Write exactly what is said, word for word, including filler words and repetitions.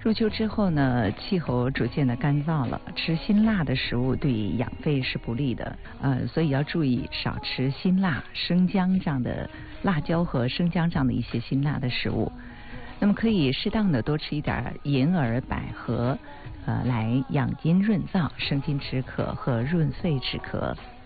入秋之后呢，气候逐渐的干燥了，吃辛辣的食物对养肺是不利的，呃，所以要注意少吃辛辣、生姜这样的辣椒和生姜这样的一些辛辣的食物。那么可以适当的多吃一点银耳、百合，呃，来养阴润燥、生津止渴和润肺止咳。